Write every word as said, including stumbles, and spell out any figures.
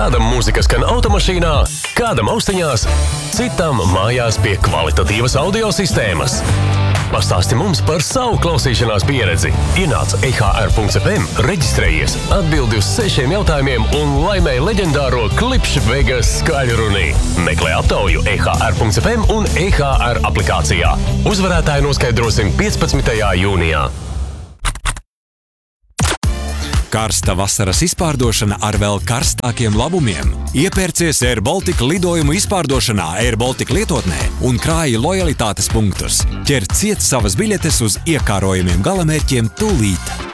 Kādam mūzika skan automašīnā, kādam austiņās, citam mājās pie kvalitatīvas audio sistēmas. Pastāsti mums par savu klausīšanās pieredzi. Ienāc e h r punkts f m, reģistrējies, atbildi uz sešiem jautājumiem un laimē leģendāro Klipš Vegas skaļruni. Meklē aptauju e h r punkts f m un e h r aplikācijā. Uzvarētāju noskaidrosim piecpadsmitajā jūnijā. Karsta vasaras izpārdošana ar vēl karstākiem labumiem. Iepērcies Air Baltica lidojumu izpārdošanā Air Baltica lietotnē un krāji lojalitātes punktus. Ķer ciet savas biļetes uz iekārojumiem galamērķiem tūlīt.